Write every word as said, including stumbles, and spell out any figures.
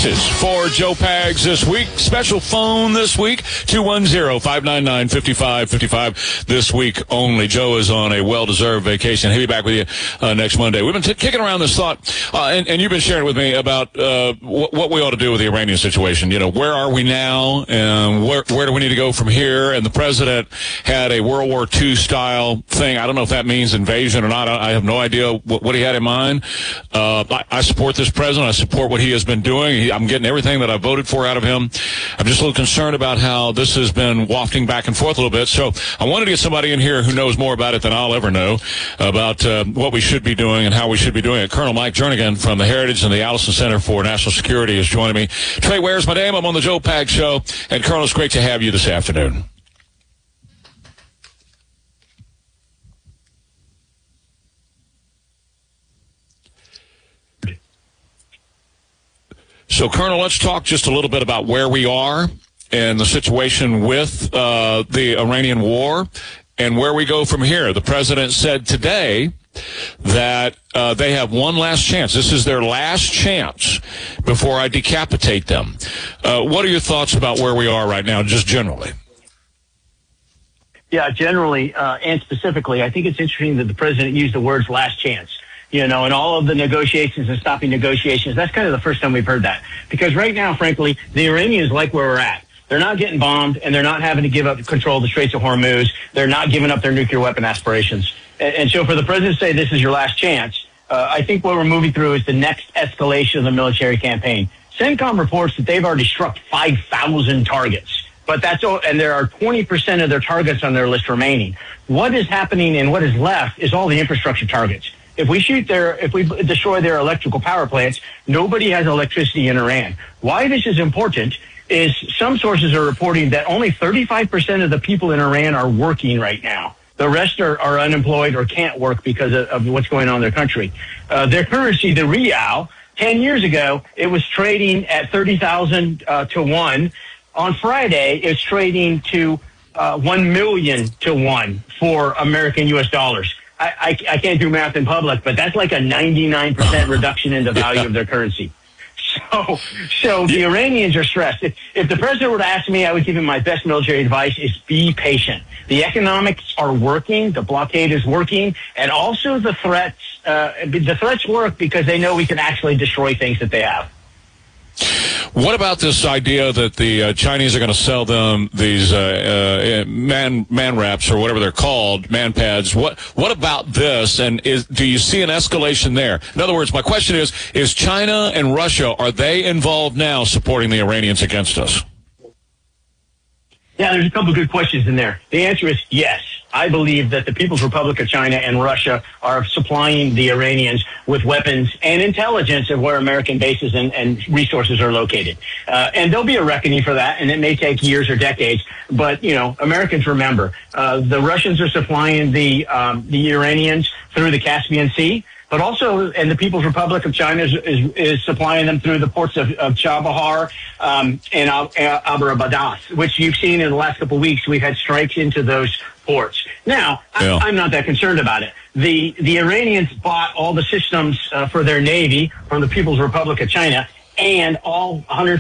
Texas for Joe Pags this week. Special phone this week, two one zero, five nine nine, five five five five. This week only. Joe is on a well-deserved vacation. He'll be back with you uh, next Monday. We've been t- kicking around this thought, uh, and, and you've been sharing with me about uh, w- what we ought to do with the Iranian situation. You know, where are we now, and where, where do we need to go from here? And the president had a World War Two style thing. I don't know if that means invasion or not. I, I have no idea what, what he had in mind. Uh, I, I support this president. I support what he has been doing. He, I'm getting everything that I voted for out of him. I'm just a little concerned about how this has been wafting back and forth a little bit. So I wanted to get somebody in here who knows more about it than I'll ever know about uh, what we should be doing and how we should be doing it. Colonel Mike Jernigan from the Heritage and the Allison Center for National Security is joining me. Trey Ware's my name. I'm on the Joe Pags Show. And Colonel, it's great to have you this afternoon. So, Colonel, let's talk just a little bit about where we are and the situation with uh, the Iranian war and where we go from here. The president said today that uh, they have one last chance. This is their last chance before I decapitate them. Uh, what are your thoughts about where we are right now, just generally? Yeah, generally uh, and specifically, I think it's interesting that the president used the words last chance. You know, in all of the negotiations and stopping negotiations, that's kind of the first time we've heard that. Because right now, frankly, the Iranians like where we're at. They're not getting bombed, and they're not having to give up control of the Straits of Hormuz. They're not giving up their nuclear weapon aspirations. And, and so for the president to say this is your last chance, uh, I think what we're moving through is the next escalation of the military campaign. CENTCOM reports that they've already struck five thousand targets. But that's all, and there are twenty percent of their targets on their list remaining. What is happening and what is left is all the infrastructure targets. If we shoot their, if we destroy their electrical power plants, nobody has electricity in Iran. Why this is important is some sources are reporting that only thirty-five percent of the people in Iran are working right now. The rest are, are unemployed or can't work because of, of what's going on in their country. Uh, their currency, the rial, ten years ago, it was trading at thirty thousand uh, to one. On Friday, it's trading to uh, one million to one for American U S dollars. I, I, I can't do math in public, but that's like a ninety-nine percent reduction in the value yeah. of their currency. So, so the Iranians are stressed. If, if the president were to ask me, I would give him my best military advice is be patient. The economics are working. The blockade is working. And also the threats, uh, the threats work because they know we can actually destroy things that they have. What about this idea that the uh, Chinese are going to sell them these uh, uh, man man wraps or whatever they're called, man pads? What what about this? And is do you see an escalation there? In other words, my question is: is China and Russia, are they involved now supporting the Iranians against us? Yeah, there's a couple of good questions in there. The answer is yes. I believe that the People's Republic of China and Russia are supplying the Iranians with weapons and intelligence of where American bases and, and resources are located. Uh, and there'll be a reckoning for that, and it may take years or decades. But, you know, Americans remember, uh, the Russians are supplying the um, the Iranians through the Caspian Sea. But also, and the People's Republic of China is, is, is supplying them through the ports of, of Chabahar um, and Al- Abu Badas, which you've seen in the last couple of weeks. We've had strikes into those ports. Now, yeah. I, I'm not that concerned about it. The the Iranians bought all the systems uh, for their Navy from the People's Republic of China, and all one hundred